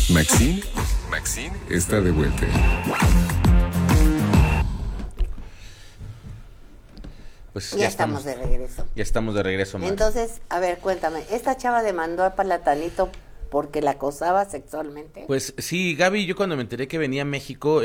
Maxine está de vuelta. Pues ya estamos de regreso. Ya estamos de regreso, Max. Entonces, a ver, cuéntame, ¿esta chava demandó a Platanito porque la acosaba sexualmente? Pues sí, Gaby, yo cuando me enteré que venía a México,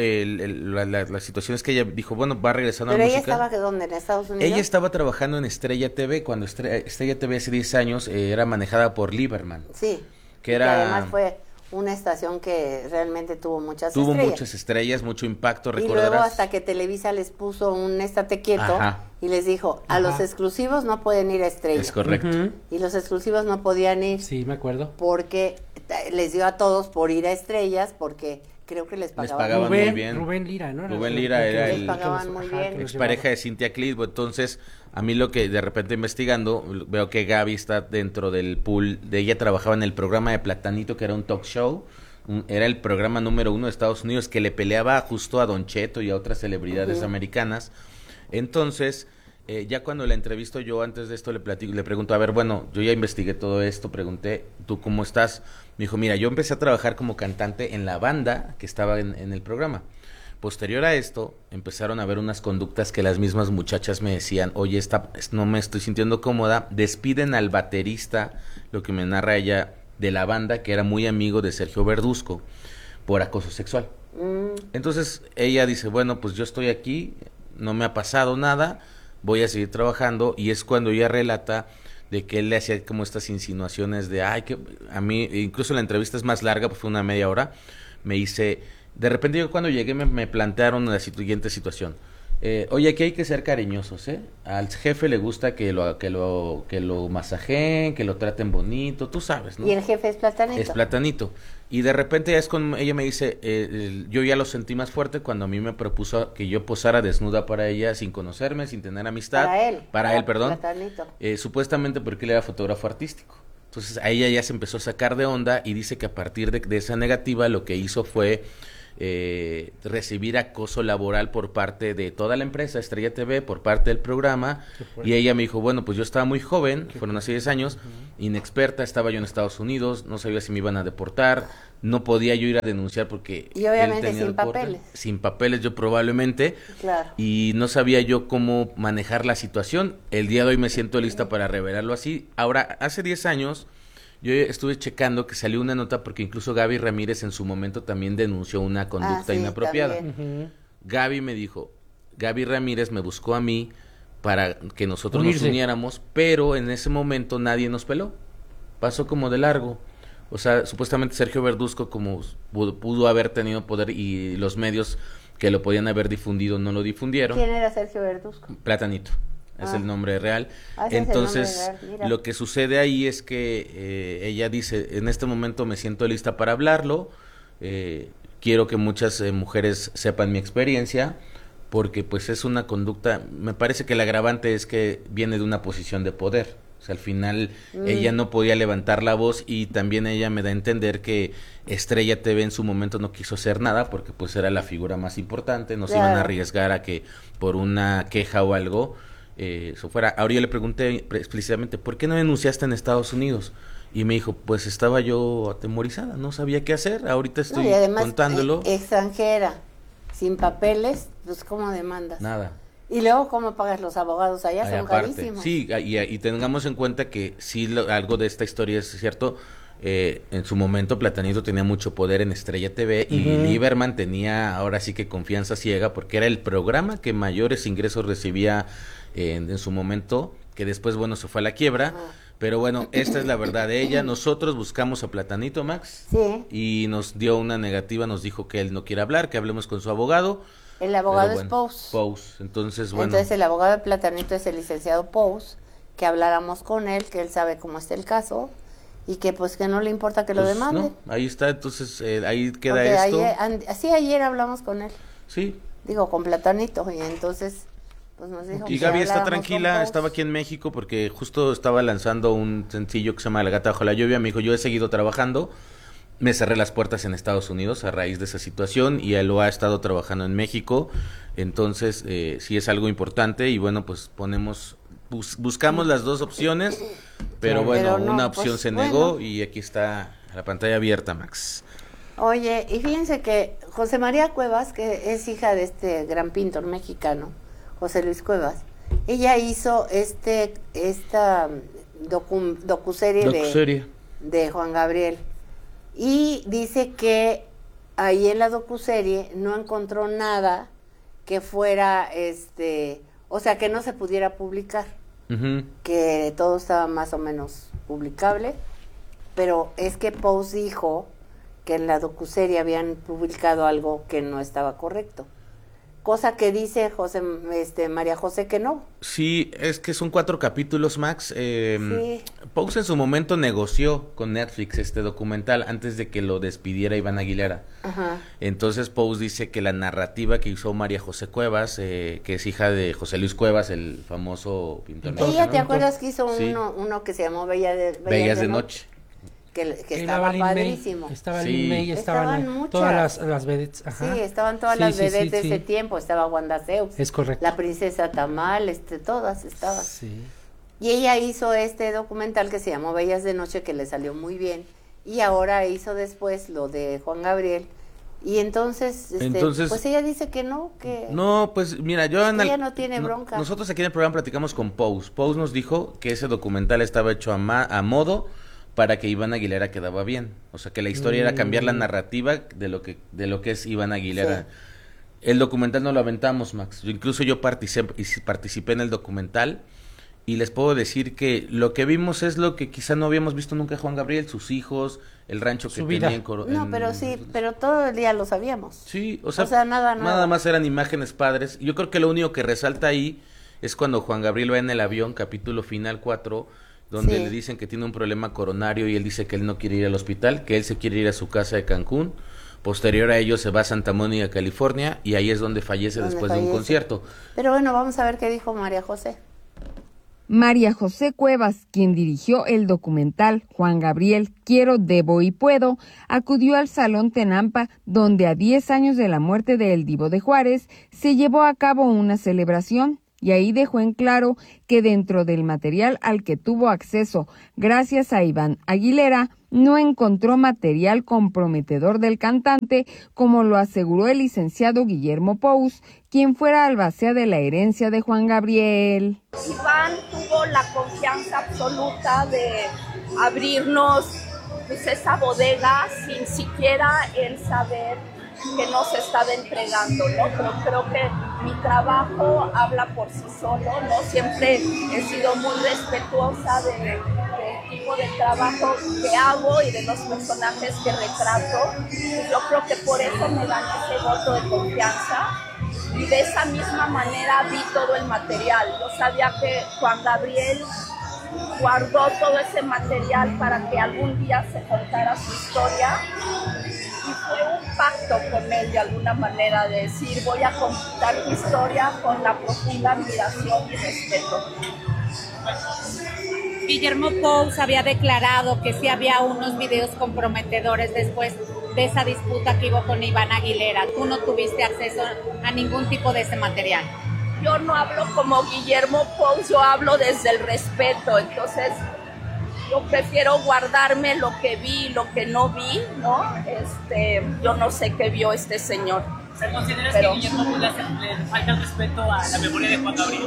la situación es que ella dijo, bueno, va regresando a la música. ¿Pero ella estaba dónde, en Estados Unidos? Ella estaba trabajando en Estrella TV, cuando Estrella TV hace 10 años era manejada por Lieberman. Sí, que que era... además fue una estación que realmente tuvo muchas Tuvo estrellas. muchas estrellas, mucho impacto, Y recordarás. luego hasta que Televisa les puso un estate quieto. Ajá. Y les dijo, a los exclusivos no pueden ir a Estrella. Es correcto. Y los exclusivos no podían ir. Sí, me acuerdo. Porque les dio a todos por ir a Estrellas, porque creo que les pagaban, pagaban Rubén, muy bien. Rubén Lira, ¿no? Rubén Lira era les el pagaban muy bien. expareja de Cintia Clitbo. Entonces, a mí lo que de repente investigando, veo que Gaby está dentro del pool de ella, trabajaba en el programa de Platanito, que era un talk show. Era el programa número 1 de Estados Unidos, que le peleaba justo a Don Cheto y a otras celebridades americanas. Entonces, ya cuando la entrevisto yo, antes de esto le pregunto, a ver, bueno, yo ya investigué todo esto, pregunté, ¿tú cómo estás? Me dijo, mira, yo empecé a trabajar como cantante en la banda que estaba en el programa. Posterior a esto, empezaron a ver unas conductas que las mismas muchachas me decían, oye, no me estoy sintiendo cómoda, despiden al baterista, lo que me narra ella, de la banda, que era muy amigo de Sergio Verduzco, por acoso sexual. Entonces ella dice, bueno, pues yo estoy aquí, no me ha pasado nada, voy a seguir trabajando, y es cuando ella relata de que él le hacía como estas insinuaciones de, ay, que a mí, incluso la entrevista es más larga, pues fue una media hora, me dice, de repente yo cuando llegué me plantearon la siguiente situación. Oye, aquí hay que ser cariñosos, ¿eh? Al jefe le gusta que lo masajeen, que lo traten bonito, tú sabes, ¿no? Y el jefe es Platanito. Es Platanito. Y de repente ella me dice, yo ya lo sentí más fuerte cuando a mí me propuso que yo posara desnuda para ella sin conocerme, sin tener amistad. Para él, perdón. Platanito. Supuestamente porque él era fotógrafo artístico. Entonces a ella ya se empezó a sacar de onda y dice que a partir de esa negativa lo que hizo fue recibir acoso laboral por parte de toda la empresa Estrella TV, por parte del programa, y ella me dijo, bueno, pues yo estaba muy joven, fueron hace 10 años, inexperta, estaba yo en Estados Unidos, no sabía si me iban a deportar, no podía yo ir a denunciar porque y obviamente él tenía sin papeles. Sin papeles yo probablemente, claro. Y no sabía yo cómo manejar la situación. El día de hoy me siento lista para revelarlo así. Ahora, hace 10 años yo estuve checando que salió una nota porque incluso Gaby Ramírez en su momento también denunció una conducta inapropiada. Gaby me dijo, Gaby Ramírez me buscó a mí para que nosotros nos uniéramos, pero en ese momento nadie nos peló. Pasó como de largo. O sea, supuestamente Sergio Verduzco, como pudo haber tenido poder y los medios que lo podían haber difundido no lo difundieron. ¿Quién era Sergio Verduzco? Platanito. Es el nombre real. Entonces, es el nombre real. Lo que sucede ahí es que ella dice, en este momento me siento lista para hablarlo, quiero que muchas mujeres sepan mi experiencia, porque pues es una conducta, me parece que el agravante es que viene de una posición de poder. O sea, al final ella no podía levantar la voz, y también ella me da a entender que Estrella TV en su momento no quiso hacer nada porque pues era la figura más importante, no se iban a arriesgar a que por una queja o algo eso fuera. Ahora yo le pregunté explícitamente, ¿por qué no denunciaste en Estados Unidos? Y me dijo, pues estaba yo atemorizada, no sabía qué hacer, ahorita estoy y además, contándolo. Extranjera, sin papeles, pues ¿cómo demandas? Nada. Y luego, ¿cómo pagas los abogados allá? Son carísimos. Sí, y tengamos en cuenta que sí, algo de esta historia es cierto. En su momento Platanito tenía mucho poder en Estrella TV y Lieberman tenía ahora sí que confianza ciega porque era el programa que mayores ingresos recibía en su momento, que después, bueno, se fue a la quiebra. Pero bueno, esta es la verdad de ella. Nosotros buscamos a Platanito, Max, y nos dio una negativa, nos dijo que él no quiere hablar, que hablemos con su abogado. El abogado es Pous. Entonces, bueno. Entonces el abogado de Platanito es el licenciado Pous, que habláramos con él, que él sabe cómo está el caso, y que pues que no le importa que lo demande. No, ahí está, entonces ahí queda esto. Ayer hablamos con él. Sí. Digo, con Platanito, y entonces pues nos dijo y Gaby está tranquila, estaba aquí en México porque justo estaba lanzando un sencillo que se llama La gata bajo la lluvia. Me dijo, yo he seguido trabajando, me cerré las puertas en Estados Unidos a raíz de esa situación y él lo ha estado trabajando en México. Entonces sí es algo importante y bueno, pues buscamos las dos opciones, pero bueno, una opción se negó y aquí está la pantalla abierta, Max. Oye, y fíjense que José María Cuevas, que es hija de este gran pintor mexicano, José Luis Cuevas, ella hizo esta docuserie de Juan Gabriel. Y dice que ahí en la docuserie no encontró nada que fuera, o sea, que no se pudiera publicar. Que todo estaba más o menos publicable, pero es que Pous dijo que en la docuserie habían publicado algo que no estaba correcto, cosa que dice María José que no. Sí, es que son 4 capítulos, Max. Sí. Pous en su momento negoció con Netflix este documental antes de que lo despidiera Iván Aguilera. Ajá. Entonces Pous dice que la narrativa que usó María José Cuevas, que es hija de José Luis Cuevas, el famoso pintor Ella, mexicano. ¿te acuerdas que hizo Sí. uno que se llamó Bellas de Noche? Que estaba padrísimo. Estaba Sí. Lin May, estaban muchas. todas las vedettes. Ajá. Sí, estaban todas Sí, las sí, vedettes sí, de sí. ese tiempo. Estaba Wanda Zeus, Es correcto. la princesa Tamal, todas estaban. Sí. Y ella hizo este documental que se llamó Bellas de Noche, que le salió muy bien. Y ahora hizo después lo de Juan Gabriel. Y entonces, pues ella dice que no, que... No, pues mira, ella no tiene bronca. Nosotros aquí en el programa platicamos con Pous. Pous nos dijo que ese documental estaba hecho a modo para que Iván Aguilera quedaba bien. O sea, que la historia era cambiar la narrativa de lo que es Iván Aguilera. Sí. El documental no lo aventamos, Max. Incluso yo participé en el documental y les puedo decir que lo que vimos es lo que quizá no habíamos visto nunca Juan Gabriel, sus hijos, el rancho que tenía en No, pero sí, pero todo el día lo sabíamos. Sí, o sea nada más eran imágenes padres. Yo creo que lo único que resalta ahí es cuando Juan Gabriel va en el avión, capítulo final 4, donde le dicen que tiene un problema coronario y él dice que él no quiere ir al hospital, que él se quiere ir a su casa de Cancún. Posterior a ello se va a Santa Mónica, California, y ahí es donde fallece después de un concierto. Pero bueno, vamos a ver qué dijo María José. María José Cuevas, quien dirigió el documental Juan Gabriel, Quiero, Debo y Puedo, acudió al Salón Tenampa, donde a 10 años de la muerte de El Divo de Juárez se llevó a cabo una celebración. Y ahí dejó en claro que dentro del material al que tuvo acceso gracias a Iván Aguilera, no encontró material comprometedor del cantante, como lo aseguró el licenciado Guillermo Pous, quien fuera albacea de la herencia de Juan Gabriel. Iván tuvo la confianza absoluta de abrirnos pues, esa bodega sin siquiera él saber que nos estaba entregando, ¿no? Pero creo que mi trabajo habla por sí solo, ¿no? Siempre he sido muy respetuosa del tipo de trabajo que hago y de los personajes que retrato. Yo creo que por eso me dan ese voto de confianza. Y de esa misma manera vi todo el material. Yo sabía que Juan Gabriel guardó todo ese material para que algún día se contara su historia. Y fue un pacto con él de alguna manera de decir voy a contar tu historia con la profunda admiración y respeto. Guillermo Pous había declarado que sí había unos videos comprometedores después de esa disputa que hubo con Iván Aguilera. ¿Tú no tuviste acceso a ningún tipo de ese material? Yo no hablo como Guillermo Pous, yo hablo desde el respeto, entonces yo prefiero guardarme lo que vi y lo que no vi, ¿no? Yo no sé qué vio este señor. ¿Consideras que Guillermo Pous le falta el respeto a la memoria de Juan Gabriel?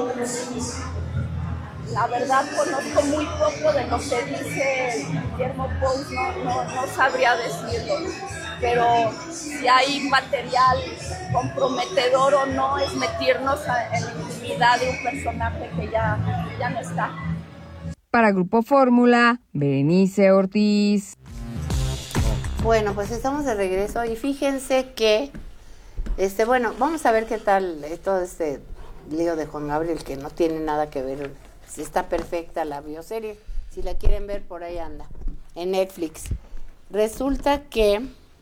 La verdad conozco muy poco de lo que dice Guillermo Pous, no sabría decirlo. Pero si hay material comprometedor o no, es meternos en la intimidad de un personaje que ya no está. Para Grupo Fórmula, Berenice Ortiz. Bueno, pues estamos de regreso y fíjense que, bueno, vamos a ver qué tal todo este lío de Juan Gabriel, que no tiene nada que ver, está perfecta la bioserie, si la quieren ver por ahí anda, en Netflix. Resulta que,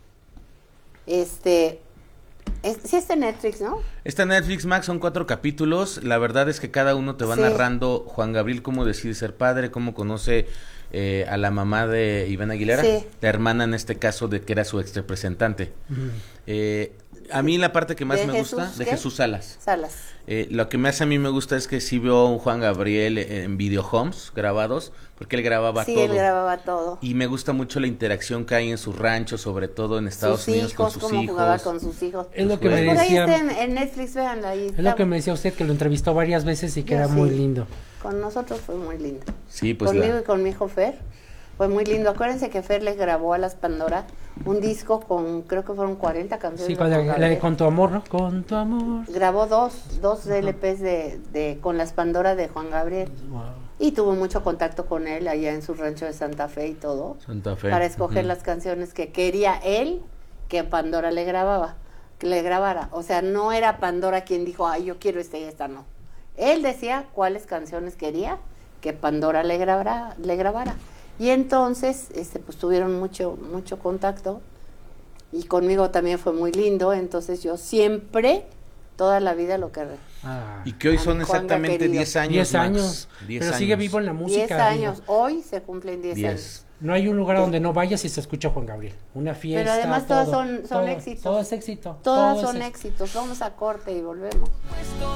sí está en Netflix, ¿no? Está en Netflix, Max, son 4 capítulos. La verdad es que cada uno te va narrando Juan Gabriel cómo decide ser padre, cómo conoce a la mamá de Iván Aguilera, la hermana en este caso de que era su ex representante. A mí la parte que más ¿De me gusta, Jesús de qué? Jesús Salas. Salas. Lo que más a mí me gusta es que sí veo a un Juan Gabriel en videohomes grabados, porque él grababa Sí, todo. él grababa todo. Y me gusta mucho la interacción que hay en su rancho, sobre todo en Estados Unidos con sus cómo hijos. jugaba con sus hijos. Es lo que Pues me Por ahí decía. está en Netflix, véanla ahí. Es lo que me decía usted, que lo entrevistó varias veces y que Yo era sí. muy lindo. Con nosotros fue muy lindo. Sí, pues Conmigo y con mi hijo Fer. Fue muy lindo. Acuérdense que Fer le grabó a las Pandora un disco con, creo que fueron 40 canciones. Sí, de con Juan la de Gabriel. Con tu amor, ¿no? Con tu amor. Grabó dos LPs con las Pandora de Juan Gabriel. Wow. Y tuvo mucho contacto con él allá en su rancho de Santa Fe y todo. Santa Fe. Para escoger Ujú. las canciones que quería él que Pandora le grabara. O sea, no era Pandora quien dijo, ay, yo quiero esta y esta, no. Él decía cuáles canciones quería que Pandora le grabara. Y entonces, pues tuvieron mucho contacto. Y conmigo también fue muy lindo. Entonces yo siempre, toda la vida lo que... Ah, Y que hoy son A mi Juanga exactamente querido. 10 años. 10 Max. años. 10 Pero años. sigue vivo en la música. 10 años. digo. Hoy se cumplen 10 años. 10. No hay un lugar donde no vayas y se escucha Juan Gabriel. Una fiesta. Pero además todas todo, son todo, éxitos. Todo es éxito. Todas todo es son éxito. éxitos. Vamos a corte y volvemos.